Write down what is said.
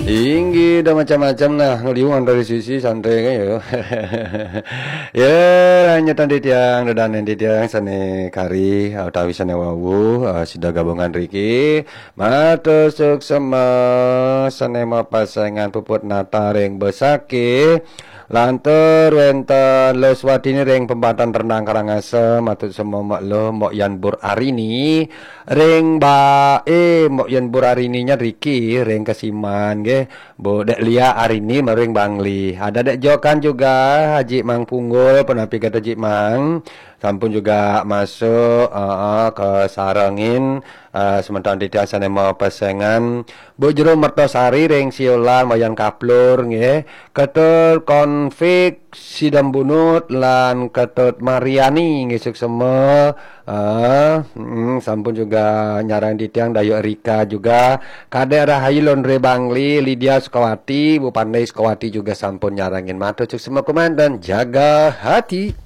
Tinggi dah macam-macam nah ngeliwang dari sisi santai kan ya. Ya hanya tadi tiang dan nanti tiang sane kari utawi sane wawu sudah gabungan Riki mata suksema sane pasangan puput nata ring besake lantur wenten leswatini ring pembatan renang Karangasem matut semua mak lo mok yan bur arini ring mok yan bur arininya Riki ring kesiman ge bo dek lia arini maring bangli ada dek jokan juga Haji Mang Punggul penapi kata Haji Mang sampun juga masuk ke sarangin sementara di tiasa mau pasangan Bu Jero Mertosari ring siolan wayan kaplur nggih ketut konflik sidam bunut lan ketut Mariani nggih suksema sampun juga nyarang di tiang Dayu Rika juga Kade Rahayu Londre Bangli Lydia Sukawati Bu Pandai Sukawati juga sampun nyarangin matur suksema komandan jaga hati.